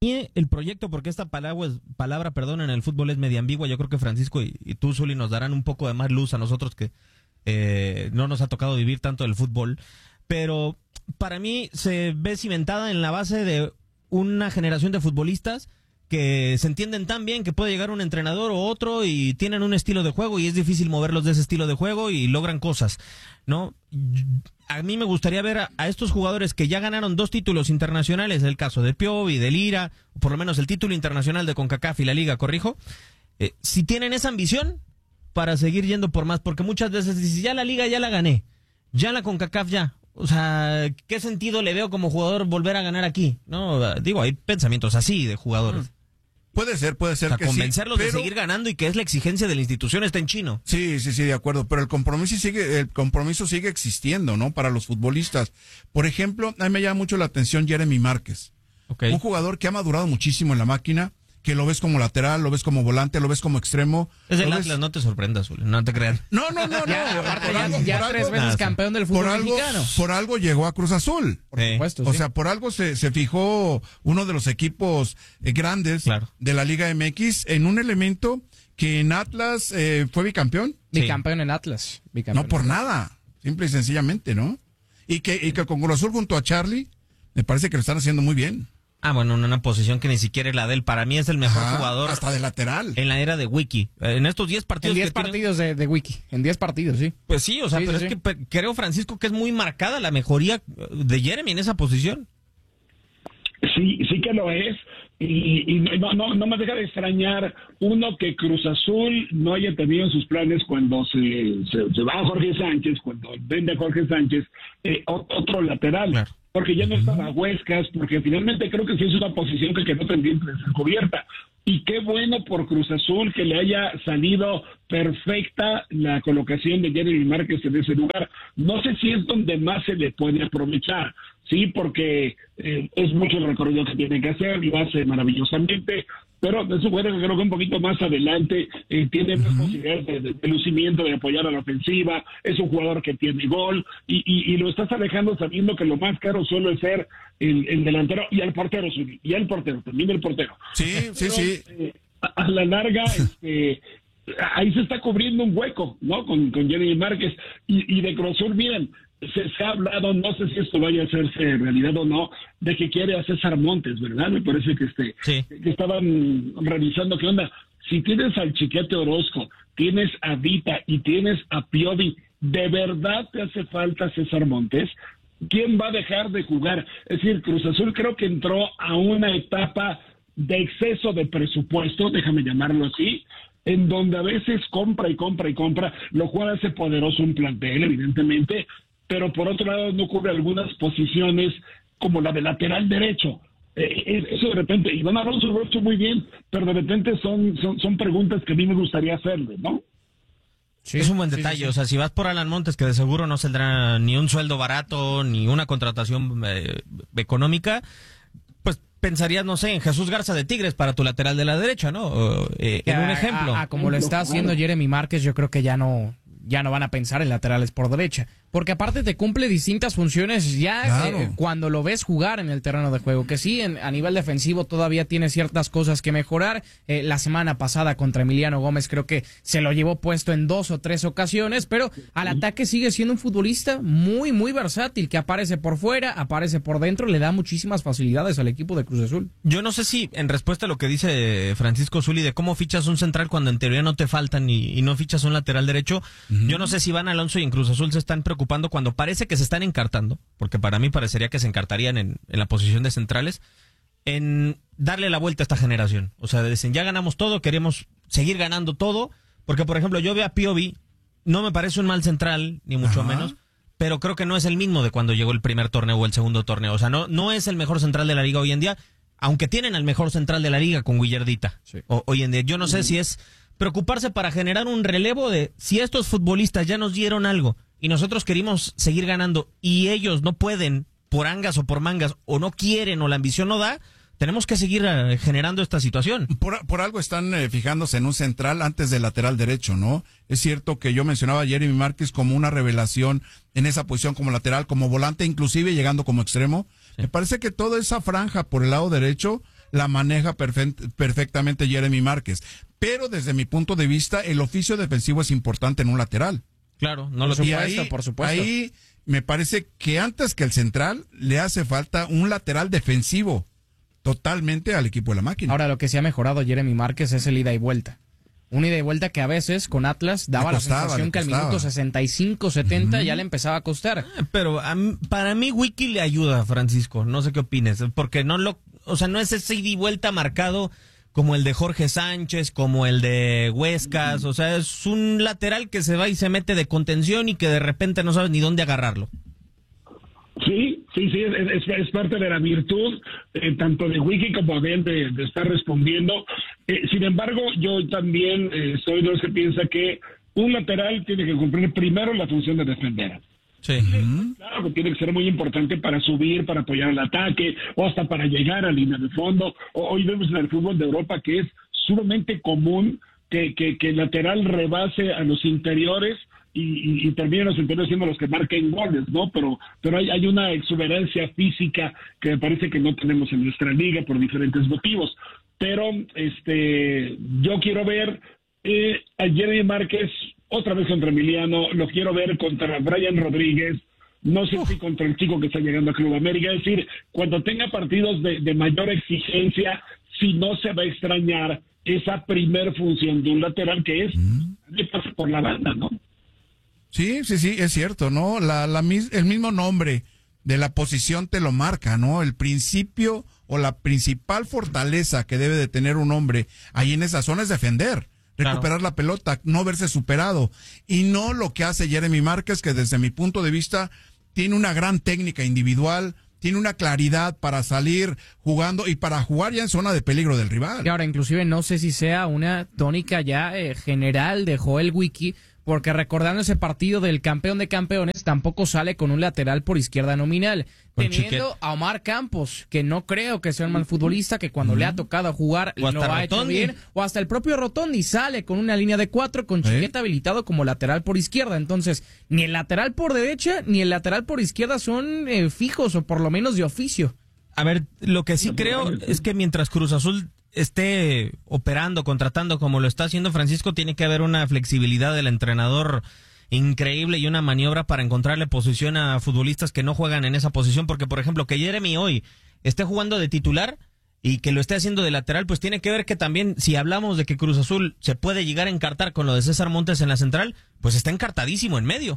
El proyecto, porque esta palabra, perdón, en el fútbol es media ambigua. Yo creo que Francisco y tú, Zuli, nos darán un poco de más luz a nosotros que no nos ha tocado vivir tanto el fútbol. Pero para mí se ve cimentada en la base de una generación de futbolistas que se entienden tan bien que puede llegar un entrenador o otro y tienen un estilo de juego y es difícil moverlos de ese estilo de juego y logran cosas, ¿no? A mí me gustaría ver a estos jugadores que ya ganaron 2 títulos internacionales, el caso de Piovi, de Lira, o por lo menos el título internacional de CONCACAF y la Liga, corrijo, si tienen esa ambición para seguir yendo por más, porque muchas veces dices, ya la Liga ya la gané, ya la CONCACAF ya. O sea, ¿qué sentido le veo como jugador volver a ganar aquí? No, digo, hay pensamientos así de jugadores. Puede ser o sea, que convencerlos sí, de seguir ganando y que es la exigencia de la institución está en chino. Sí, de acuerdo, pero el compromiso sigue existiendo, ¿no? Para los futbolistas. Por ejemplo, a mí me llama mucho la atención Jeremy Márquez. Okay. Un jugador que ha madurado muchísimo en la máquina, que lo ves como lateral, lo ves como volante, lo ves como extremo. Es el Atlas, no te sorprendas, Zuli, no te crean. No. Ya 3 veces campeón del fútbol mexicano. Por algo llegó a Cruz Azul. Por supuesto, O sea, por algo se fijó uno de los equipos grandes de la Liga MX en un elemento que en Atlas fue bicampeón. Bicampeón en Atlas. No por nada, simple y sencillamente, ¿no? Y que con Cruz Azul junto a Charlie, me parece que lo están haciendo muy bien. Bueno, en una posición que ni siquiera es la de él. Para mí es el mejor jugador. Hasta de lateral. En la era de Wiki. En estos 10 partidos. En 10 partidos de Wiki. En 10 partidos, sí. Pues sí, o sea, pero es que creo, Francisco, que es muy marcada la mejoría de Jeremy en esa posición. Sí que lo es. Y no me deja de extrañar, uno, que Cruz Azul no haya tenido en sus planes cuando se va a Jorge Sánchez, cuando vende a Jorge Sánchez, otro lateral. Claro. Porque ya no estaba Huescas, porque finalmente creo que sí es una posición que quedó pendiente de ser cubierta. Y qué bueno por Cruz Azul que le haya salido perfecta la colocación de Jeremy Márquez en ese lugar. No sé si es donde más se le puede aprovechar, sí, porque es mucho el recorrido que tiene que hacer, lo hace maravillosamente, pero es un jugador que creo que un poquito más adelante tiene más posibilidades de lucimiento, de apoyar a la ofensiva, es un jugador que tiene gol, y lo estás alejando sabiendo que lo más caro suele ser el delantero y el portero, también el portero. Sí. A la larga, ahí se está cubriendo un hueco, ¿no? Con Jeremy Márquez y de Cruz Azul, miren, se ha hablado, no sé si esto vaya a hacerse realidad o no, de que quiere a César Montes, ¿verdad? Me parece que que estaban revisando qué onda. Si tienes al Chiquete Orozco, tienes a Dita y tienes a Piovi, ¿de verdad te hace falta César Montes? ¿Quién va a dejar de jugar? Es decir, Cruz Azul creo que entró a una etapa de exceso de presupuesto, déjame llamarlo así, en donde a veces compra, lo cual hace poderoso un plantel, evidentemente, pero por otro lado no cubre algunas posiciones como la de lateral derecho. Eso de repente, Iván Alonso lo ha hecho muy bien, pero de repente son preguntas que a mí me gustaría hacerle, ¿no? Sí, es un buen detalle, o sea, si vas por Alan Montes, que de seguro no saldrá ni un sueldo barato, ni una contratación económica, pues pensarías, no sé, en Jesús Garza de Tigres para tu lateral de la derecha, ¿no? En un ejemplo. Como lo está haciendo Jeremy Márquez, yo creo que ya no van a pensar en laterales por derecha, porque aparte te cumple distintas funciones cuando lo ves jugar en el terreno de juego, que sí, a nivel defensivo todavía tiene ciertas cosas que mejorar. La semana pasada contra Emiliano Gómez creo que se lo llevó puesto en 2 o 3 ocasiones, pero al ataque sigue siendo un futbolista muy, muy versátil, que aparece por fuera, aparece por dentro, le da muchísimas facilidades al equipo de Cruz Azul. Yo no sé si, en respuesta a lo que dice Francisco Zuli, de cómo fichas un central cuando en teoría no te faltan y no fichas un lateral derecho, yo no sé si Iván Alonso y en Cruz Azul se están preocupando cuando parece que se están encartando, porque para mí parecería que se encartarían en la posición de centrales, en darle la vuelta a esta generación. O sea, dicen, ya ganamos todo, queremos seguir ganando todo, porque por ejemplo yo veo a Piovi, no me parece un mal central, ni mucho menos, pero creo que no es el mismo de cuando llegó el primer torneo o el segundo torneo. O sea, no es el mejor central de la liga hoy en día, aunque tienen al mejor central de la liga con Guillardita. Sí. Hoy en día, yo no sé si es preocuparse para generar un relevo de si estos futbolistas ya nos dieron algo y nosotros queremos seguir ganando y ellos no pueden por angas o por mangas o no quieren o la ambición no da, tenemos que seguir generando esta situación. Por algo están fijándose en un central antes del lateral derecho, ¿no? Es cierto que yo mencionaba a Jeremy Márquez como una revelación en esa posición como lateral, como volante, inclusive llegando como extremo. Sí. Me parece que toda esa franja por el lado derecho la maneja perfectamente Jeremy Márquez. Pero desde mi punto de vista, el oficio defensivo es importante en un lateral. Claro, no lo supuesto, por supuesto. Ahí me parece que antes que el central le hace falta un lateral defensivo totalmente al equipo de la máquina. Ahora, lo que sí ha mejorado Jeremy Márquez es el ida y vuelta. Un ida y vuelta que a veces con Atlas daba la sensación que al minuto 65, 70 ya le empezaba a costar. Pero para mí Wiki le ayuda, Francisco. No sé qué opines, porque no es ese ida y vuelta marcado como el de Jorge Sánchez, como el de Huescas. O sea, es un lateral que se va y se mete de contención y que de repente no sabes ni dónde agarrarlo. Sí, es parte de la virtud, tanto de Wiki como de él, de estar respondiendo. Sin embargo, yo también soy de los que piensa que un lateral tiene que cumplir primero la función de defender. Sí. Claro que tiene que ser muy importante para subir, para apoyar el ataque, o hasta para llegar a línea de fondo. Hoy vemos en el fútbol de Europa que es sumamente común que el lateral rebase a los interiores y terminan los interiores siendo los que marquen goles, ¿no? Pero hay una exuberancia física que me parece que no tenemos en nuestra liga por diferentes motivos. Pero yo quiero ver a Jeremy Márquez otra vez contra Emiliano, lo quiero ver contra Brian Rodríguez, no sé si contra el chico que está llegando a Club América. Es decir, cuando tenga partidos de mayor exigencia, si no se va a extrañar esa primer función de un lateral que es le pasa por la banda, ¿no? Sí, es cierto, ¿no? El mismo nombre de la posición te lo marca, ¿no? El principio o la principal fortaleza que debe de tener un hombre ahí en esa zona es defender, recuperar la pelota, no verse superado. Y no lo que hace Jeremy Márquez, que desde mi punto de vista tiene una gran técnica individual, tiene una claridad para salir jugando y para jugar ya en zona de peligro del rival. Y ahora, inclusive, no sé si sea una tónica ya general de Joel Wiki, porque recordando ese partido del campeón de campeones, tampoco sale con un lateral por izquierda nominal, teniendo a Omar Campos, que no creo que sea un mal futbolista, que cuando le ha tocado jugar lo ha hecho bien, o hasta el propio Rotondi sale con una línea de 4 con Chiquete habilitado como lateral por izquierda. Entonces, ni el lateral por derecha ni el lateral por izquierda son fijos, o por lo menos de oficio. A ver, lo que sí creo es que mientras Cruz Azul esté operando, contratando como lo está haciendo Francisco, tiene que haber una flexibilidad del entrenador increíble y una maniobra para encontrarle posición a futbolistas que no juegan en esa posición, porque por ejemplo que Jeremy hoy esté jugando de titular y que lo esté haciendo de lateral, pues tiene que ver que también, si hablamos de que Cruz Azul se puede llegar a encartar con lo de César Montes en la central, pues está encartadísimo en medio.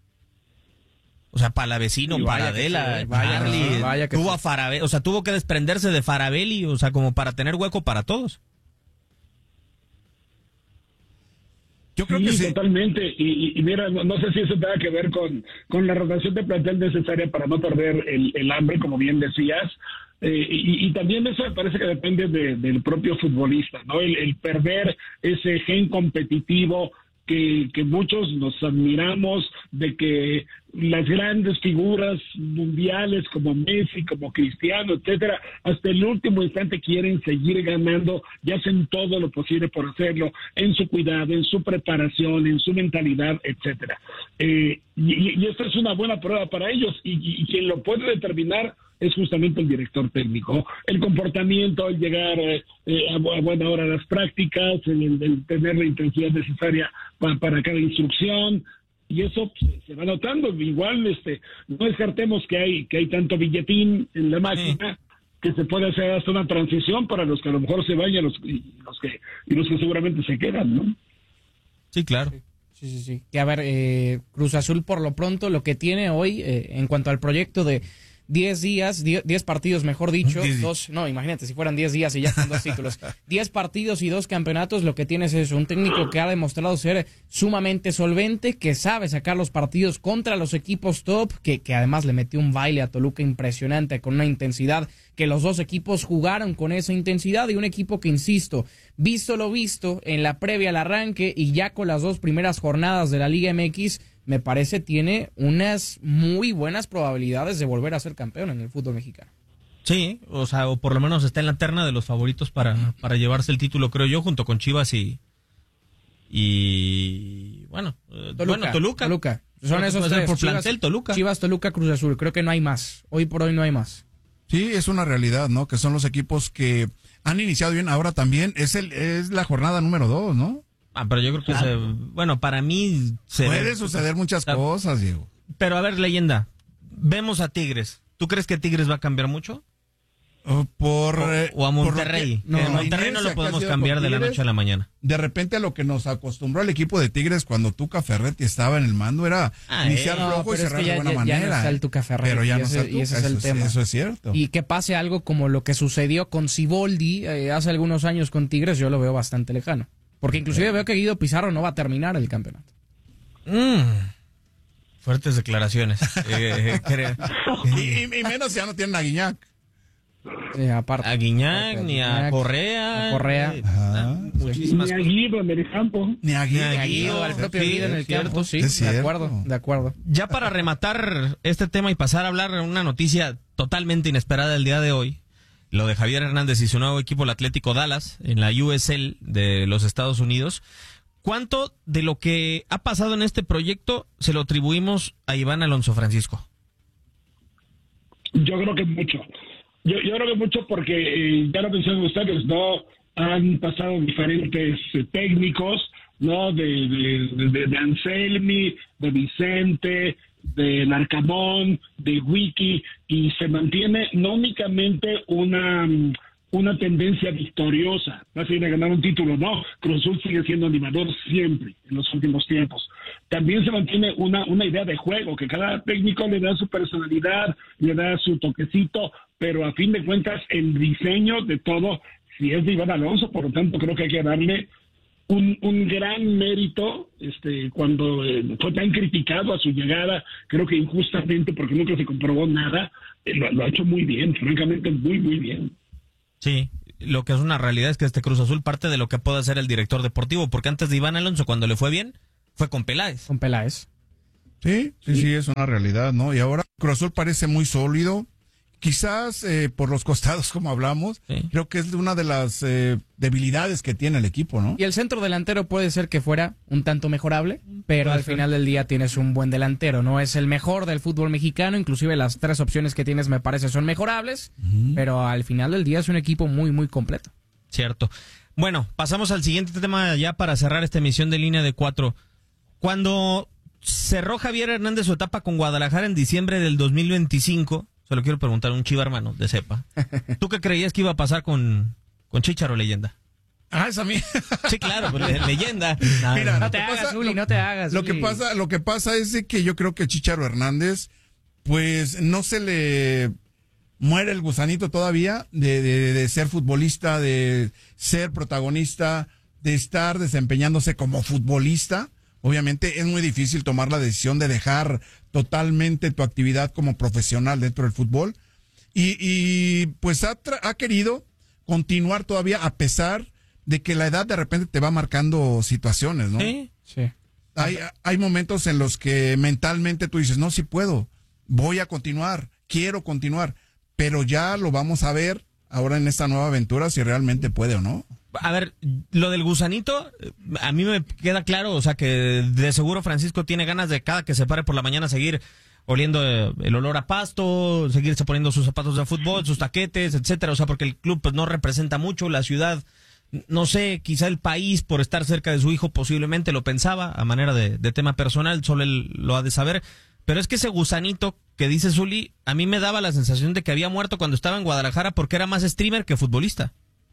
O sea, Palavecino, Paradela, Charlie, tuvo a Farabelli, o sea, tuvo que desprenderse de Farabelli, o sea, como para tener hueco para todos. Yo creo que sí, totalmente. Y mira, no sé si eso tenga que ver con la rotación de plantel necesaria para no perder el hambre, como bien decías. Y también eso me parece que depende del propio futbolista, ¿no? El perder ese gen competitivo que muchos nos admiramos, de que las grandes figuras mundiales como Messi, como Cristiano, etcétera, hasta el último instante quieren seguir ganando y hacen todo lo posible por hacerlo, en su cuidado, en su preparación, en su mentalidad, etcétera. Y esta es una buena prueba para ellos, y quien lo puede determinar es justamente el director técnico. El comportamiento, el llegar a buena hora a las prácticas, el tener la intensidad necesaria para cada instrucción, y eso se va notando. Igual no descartemos que hay tanto billetín en la máquina que se puede hacer hasta una transición para los que a lo mejor se vayan y los que seguramente se quedan, ¿no? Sí, claro. Sí. Que a ver, Cruz Azul por lo pronto lo que tiene hoy en cuanto al proyecto de 10 días, 10 partidos, mejor dicho, imagínate si fueran 10 días y ya con 2 títulos, 10 partidos y 2 campeonatos, lo que tienes es un técnico que ha demostrado ser sumamente solvente, que sabe sacar los partidos contra los equipos top, que además le metió un baile a Toluca impresionante, con una intensidad que los dos equipos jugaron con esa intensidad, y un equipo que, insisto, visto lo visto en la previa al arranque y ya con las 2 primeras jornadas de la Liga MX, me parece tiene unas muy buenas probabilidades de volver a ser campeón en el fútbol mexicano. Sí, o sea, o por lo menos está en la terna de los favoritos para llevarse el título, creo yo, junto con Chivas y Toluca. Son esos tres, por plantel, Toluca. Chivas, Toluca, Cruz Azul. Creo que no hay más. Hoy por hoy no hay más. Sí, es una realidad, ¿no? Que son los equipos que han iniciado bien. Ahora también es la jornada número 2, ¿no? Pero yo creo que bueno, para mí puede suceder muchas cosas, Diego. Pero a ver, Leyenda, vemos a Tigres. ¿Tú crees que Tigres va a cambiar mucho? O a Monterrey. Monterrey no lo podemos cambiar de la noche a la mañana. De repente a lo que nos acostumbró el equipo de Tigres cuando Tuca Ferretti estaba en el mando era iniciar flojo y cerrar de buena manera. Ya no está el Tuca Ferretti, pero ya no está el Tuca, y ese es el tema. Eso es cierto. Y que pase algo como lo que sucedió con Siboldi hace algunos años con Tigres, yo lo veo bastante lejano. Porque inclusive veo que Guido Pizarro no va a terminar el campeonato. Fuertes declaraciones. Y menos ya no tienen a Guiñac. Aparte, a Guiñac, ni a Correa. Muchísimas ni a Guido en el campo. Ni a Guido, al propio Guido en el campo. Sí, de acuerdo. Ya para rematar este tema y pasar a hablar de una noticia totalmente inesperada el día de hoy. Lo de Javier Hernández y su nuevo equipo, el Atlético Dallas, en la USL de los Estados Unidos. ¿Cuánto de lo que ha pasado en este proyecto se lo atribuimos a Iván Alonso, Francisco? Yo creo que mucho. Yo creo que mucho porque ya lo mencionan ustedes, ¿no? Han pasado diferentes técnicos, ¿no? De Anselmi, de Vicente, de Larcamón, de Wiki, y se mantiene no únicamente una tendencia victoriosa, no se viene a ganar un título, no, Cruz Azul sigue siendo animador siempre, en los últimos tiempos. También se mantiene una idea de juego, que cada técnico le da su personalidad, le da su toquecito, pero a fin de cuentas el diseño de todo, si es de Iván Alonso, por lo tanto creo que hay que darle un gran mérito cuando fue tan criticado a su llegada, creo que injustamente porque nunca se comprobó nada, lo ha hecho muy bien, francamente muy, muy bien. Sí, lo que es una realidad es que este Cruz Azul parte de lo que puede hacer el director deportivo, porque antes de Iván Alonso, cuando le fue bien, fue con Peláez. Con Peláez. Sí, es una realidad, ¿no? Y ahora Cruz Azul parece muy sólido, quizás por los costados, como hablamos, creo que es una de las debilidades que tiene el equipo, ¿no? Y el centro delantero puede ser que fuera un tanto mejorable, pero al final del día tienes un buen delantero, no es el mejor del fútbol mexicano, inclusive las 3 opciones que tienes me parece son mejorables, pero al final del día es un equipo muy, muy completo. Cierto. Bueno, pasamos al siguiente tema ya para cerrar esta emisión de Línea de 4. Cuando cerró Javier Hernández su etapa con Guadalajara en diciembre del 2025... Se lo quiero preguntar a un Chiva hermano de cepa. ¿Tú qué creías que iba a pasar con Chícharo, Leyenda? Es a mí. Sí, claro, pero Leyenda. Mira, no te hagas, Uli, no te hagas. Lo que pasa es de que yo creo que Chícharo Hernández, pues no se le muere el gusanito todavía de ser futbolista, de ser protagonista, de estar desempeñándose como futbolista. Obviamente es muy difícil tomar la decisión de dejar totalmente tu actividad como profesional dentro del fútbol. Y pues ha querido continuar todavía a pesar de que la edad de repente te va marcando situaciones, ¿no? Sí. Hay momentos en los que mentalmente tú dices, no, sí puedo, voy a continuar, quiero continuar, pero ya lo vamos a ver ahora en esta nueva aventura si realmente puede o no. A ver, lo del gusanito, a mí me queda claro, o sea, que de seguro Francisco tiene ganas de cada que se pare por la mañana seguir oliendo el olor a pasto, seguirse poniendo sus zapatos de fútbol, sus taquetes, etcétera, o sea, porque el club pues no representa mucho, la ciudad, no sé, quizá el país por estar cerca de su hijo posiblemente lo pensaba a manera de tema personal, solo él lo ha de saber, pero es que ese gusanito que dice Zuli, a mí me daba la sensación de que había muerto cuando estaba en Guadalajara porque era más streamer que futbolista.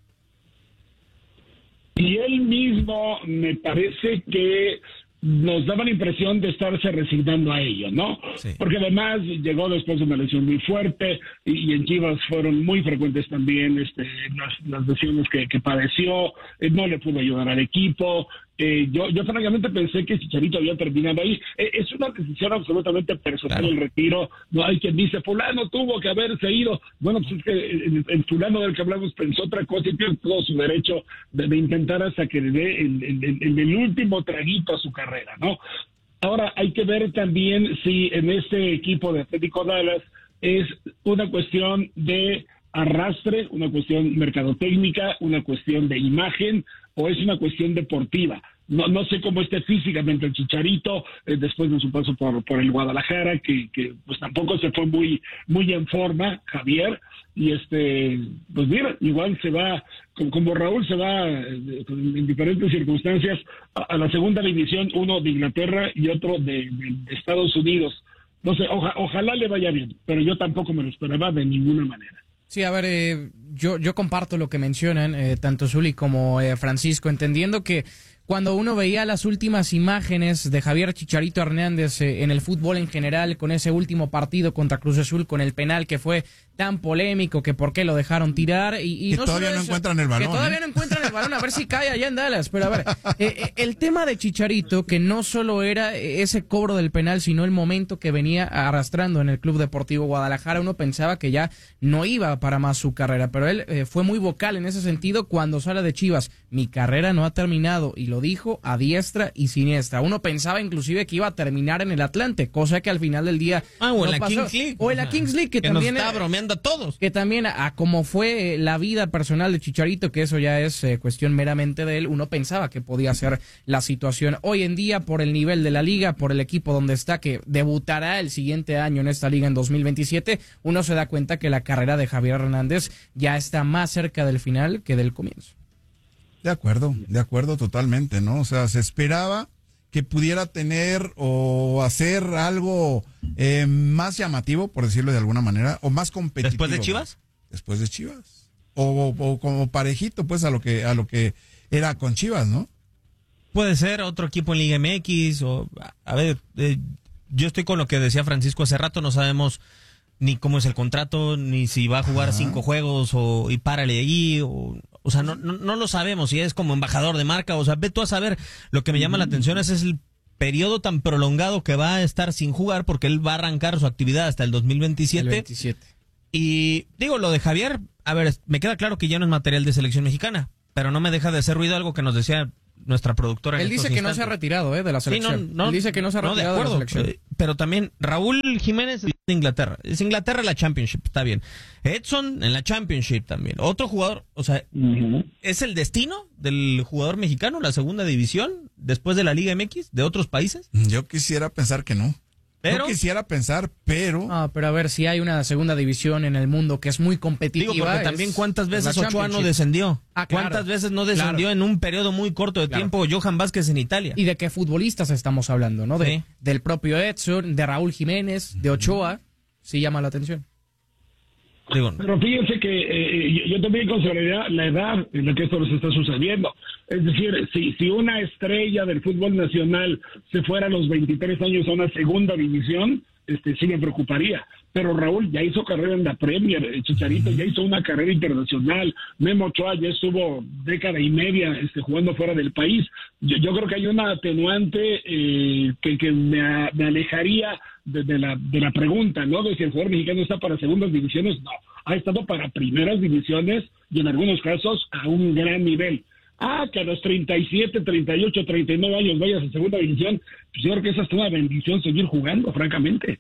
Y él mismo me parece que nos daba la impresión de estarse resignando a ello, ¿no? Sí. Porque además llegó después de una lesión muy fuerte y en Chivas fueron muy frecuentes también las lesiones que padeció, no le pudo ayudar al equipo. Yo francamente pensé que Chicharito había terminado ahí. Es una decisión absolutamente personal, claro. El retiro. No hay quien dice, fulano tuvo que haberse ido. Bueno, pues es que el fulano del que hablamos pensó otra cosa y tiene todo su derecho de intentar hasta que le dé el último traguito a su carrera, ¿no? Ahora hay que ver también si en este equipo de Atlético Dallas es una cuestión de arrastre, una cuestión mercadotécnica, una cuestión de imagen o es una cuestión deportiva. No sé cómo esté físicamente el Chicharito después de su paso por el Guadalajara, que pues tampoco se fue muy en forma, Javier. Y pues mira, igual se va, como Raúl se va en diferentes circunstancias a la segunda división, uno de Inglaterra y otro de Estados Unidos. No sé, ojalá le vaya bien, pero yo tampoco me lo esperaba de ninguna manera. Sí, a ver, yo comparto lo que mencionan tanto Zuli como Francisco, entendiendo que cuando uno veía las últimas imágenes de Javier Chicharito Hernández en el fútbol en general, con ese último partido contra Cruz Azul, con el penal que fue tan polémico, que por qué lo dejaron tirar, y no todavía no encuentran el balón. Que todavía no encuentran el balón, a ver si cae allá en Dallas. Pero a ver, el tema de Chicharito, que no solo era ese cobro del penal, sino el momento que venía arrastrando en el Club Deportivo Guadalajara, uno pensaba que ya no iba para más su carrera, pero él fue muy vocal en ese sentido cuando sale de Chivas. Mi carrera no ha terminado, y lo dijo a diestra y siniestra. Uno pensaba inclusive que iba a terminar en el Atlante, cosa que al final del día o en la Kings League. O en la Kings League, que también nos está bromeando a todos. Que también a como fue la vida personal de Chicharito, que eso ya es cuestión meramente de él, uno pensaba que podía ser la situación. Hoy en día, por el nivel de la liga, por el equipo donde está, que debutará el siguiente año en esta liga en 2027, uno se da cuenta que la carrera de Javier Hernández ya está más cerca del final que del comienzo. De acuerdo totalmente, ¿no? O sea, se esperaba que pudiera tener o hacer algo más llamativo, por decirlo de alguna manera, o más competitivo. ¿Después de Chivas? Después de Chivas. O como parejito, pues, a lo que era con Chivas, ¿no? Puede ser otro equipo en Liga MX, o, a ver, yo estoy con lo que decía Francisco hace rato, no sabemos ni cómo es el contrato, ni si va a jugar 5 juegos, y párale allí, o sea, no lo sabemos, si es como embajador de marca, o sea, ve tú a saber. Lo que me llama la atención es el periodo tan prolongado que va a estar sin jugar, porque él va a arrancar su actividad hasta el 2027. El 27. Y digo, lo de Javier, a ver, me queda claro que ya no es material de selección mexicana, pero no me deja de hacer ruido algo que nos decía nuestra productora. Él dice que no se ha retirado de la selección. Sí, Él dice que no se ha retirado de la selección. Pero también Raúl Jiménez de Inglaterra. Es Inglaterra la Championship, está bien. Edson en la Championship también. Otro jugador, o sea, ¿es el destino del jugador mexicano la segunda división después de la Liga MX de otros países? Yo quisiera pensar que no. Pero, no quisiera pensar, pero... pero a ver, si hay una segunda división en el mundo que es muy competitiva... Digo, porque también cuántas veces Ochoa no descendió. ¿Cuántas veces no descendió en un periodo muy corto de tiempo Johan Vázquez en Italia? Y de qué futbolistas estamos hablando, ¿no? Del propio Edson, de Raúl Jiménez, de Ochoa, sí llama la atención. Pero fíjense que yo también consideraría la edad en la que esto nos está sucediendo. Es decir, si una estrella del fútbol nacional se fuera a los 23 años a una segunda división, sí me preocuparía. Pero Raúl ya hizo carrera en la Premier, Chicharito ya hizo una carrera internacional, Memo Ochoa ya estuvo década y media jugando fuera del país. Yo creo que hay una atenuante que me alejaría de la pregunta, ¿no? De si el jugador mexicano está para segundas divisiones. No, ha estado para primeras divisiones y en algunos casos a un gran nivel. Que a los 37, 38, 39 años vayas a segunda división, pues yo creo que esa es una bendición seguir jugando, francamente.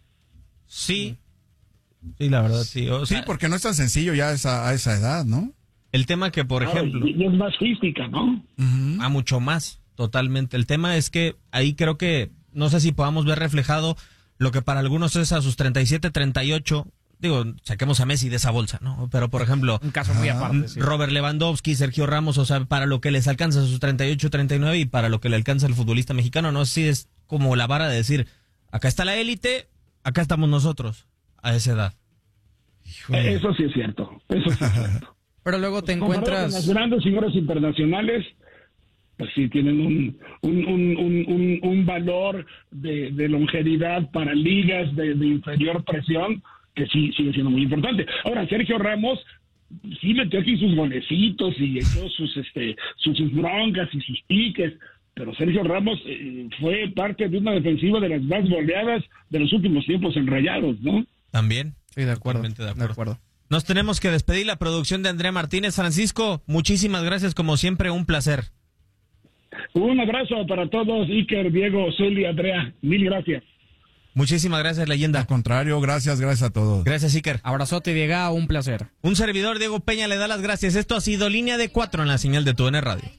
Sí, la verdad, sí. O sea, sí, porque no es tan sencillo ya a esa edad, ¿no? El tema que, por ejemplo... Y es más física, ¿no? A mucho más, totalmente. El tema es que ahí creo que, no sé si podamos ver reflejado lo que para algunos es a sus 37, 38... Digo, saquemos a Messi de esa bolsa, ¿no? Pero, por ejemplo... Un caso muy aparte, sí. Robert Lewandowski, Sergio Ramos, o sea, para lo que les alcanza a sus 38, 39 y para lo que le alcanza al futbolista mexicano, no sé si es como la vara de decir, acá está la élite, acá estamos nosotros, a esa edad. Híjole. Eso sí es cierto, Pero luego te encuentras... Las grandes figuras internacionales, pues sí, tienen un valor de longevidad para ligas de inferior presión, que sí sigue siendo muy importante. Ahora, Sergio Ramos sí metió aquí sus golecitos y echó sus broncas y sus piques, pero Sergio Ramos fue parte de una defensiva de las más goleadas de los últimos tiempos en Rayados, ¿no? También. Sí, de acuerdo. De acuerdo. Nos tenemos que despedir. La producción de Andrea Martínez. Francisco, muchísimas gracias, como siempre, un placer. Un abrazo para todos, Iker, Diego, Zuli, Andrea. Mil gracias. Muchísimas gracias, leyenda. Al contrario, gracias a todos. Gracias, Iker. Abrazote, Diego, un placer. Un servidor, Diego Peña, le da las gracias. Esto ha sido Línea de 4 en la señal de TUDN Radio.